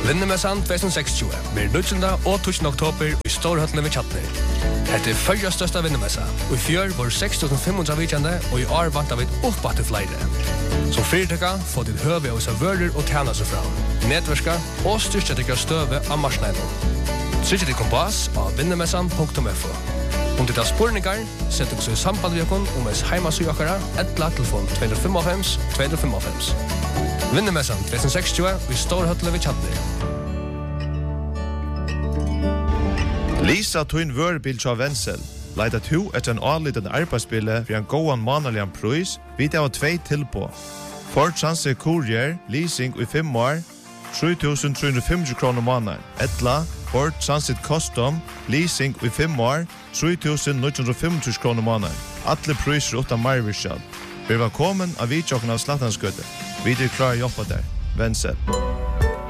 Vinnermässan 2060 blir 9. og 10. oktober i Storhøtlen ved Kjatner. Dette førre største vinnermessa, og i fjør var 6.500 vikjende, og i år vant vi opp til flere. Som fyrtøkka får til høve av servører og tjener seg fra, nedverska og styrke til støve av marsneiden. Trykk til kompass av vinnermessan.fo. Om det er spurningar, sett dere så i samband med dere om ens heimasøkere, telefon 255 255. Vinnermessan 2060 i Storhøtlen ved Kjatner. Lisa Twin Vørbil av Wenzel. Leida to etter en anliten arbeidsbille for en gåan manalian pris, vidt av 2 tilpå. Ford Transit Courier, leasing i 5 år, 3.350 kroner måneder. Etla, Ford Transit Custom, leasing i 5 år, 3.950 kroner måneder. Alle priser utan marvirskjall. Vi var kommet av vidtjokken av Slattanskøtte. Vi er klar å jobbe der. Wenzel.